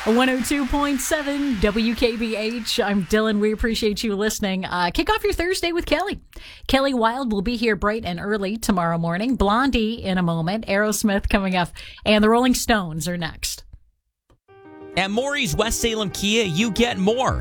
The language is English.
102.7 WKBH. I'm Dylan. We appreciate you listening. Kick off your Thursday with Kelly. Kelly Wild will be here bright and early tomorrow morning. Blondie in a moment. Aerosmith coming up. And the Rolling Stones are next. At Maury's West Salem Kia, you get more.